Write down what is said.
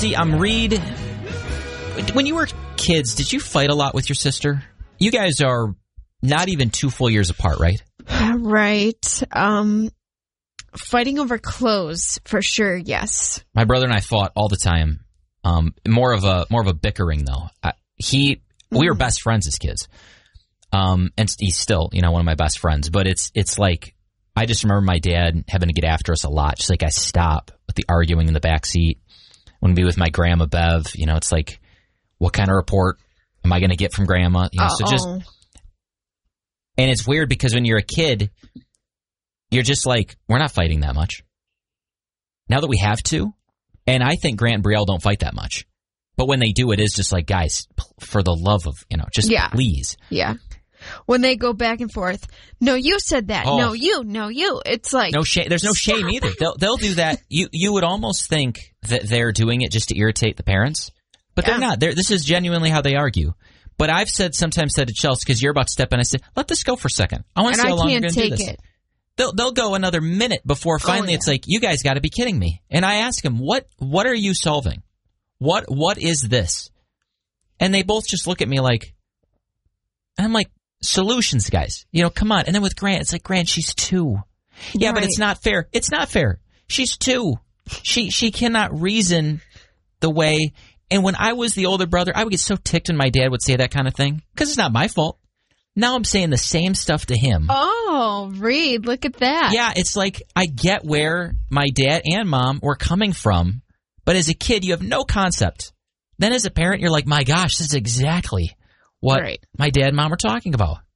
See, I'm Reed. When you were kids, did you fight a lot with your sister? You guys are not even 2 full years apart, right? Right. Fighting over clothes, for sure, yes. My brother and I fought all the time. More of a bickering, though. We were best friends as kids. And he's still, one of my best friends. But it's like, I just remember my dad having to get after us a lot. Just like I stop with the arguing in the back seat. When we be with my grandma Bev, it's like, what kind of report am I going to get from grandma? And it's weird because when you're a kid, you're just like, we're not fighting that much. Now that we have to, and I think Grant and Brielle don't fight that much. But when they do, it is just like, guys, for the love of, please. Yeah. When they go back and forth, no, you said that. Oh. No, you. It's like no shame. There's no shame either. They'll do that. You would almost think that they're doing it just to irritate the parents, but they're not. This is genuinely how they argue. But I've sometimes said to Chelsea, because you're about to step in, I said, let this go for a second. I want to see how long you're going to do this. It. They'll go another minute before finally it's like, you guys got to be kidding me. And I ask them, what are you solving? What is this? And they both just look at me like, and I'm like, solutions, guys. Come on. And then with Grant, it's like, Grant, she's 2. Yeah, right. But it's not fair. It's not fair. She's 2. She cannot reason the way. And when I was the older brother, I would get so ticked when my dad would say that kind of thing because it's not my fault. Now I'm saying the same stuff to him. Oh, Reed, look at that. Yeah, it's like I get where my dad and mom were coming from, but as a kid, you have no concept. Then as a parent, you're like, my gosh, this is exactly what my dad and mom were talking about.